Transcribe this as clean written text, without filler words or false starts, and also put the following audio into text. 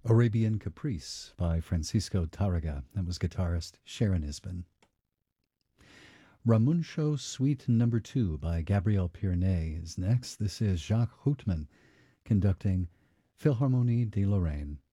Arabian Caprice by Francisco Tarraga. That was guitarist Sharon Isbin. Ramuncho Suite Number 2 by Gabriel Pirnet is next. This is Jacques Houtman conducting Philharmonie de Lorraine.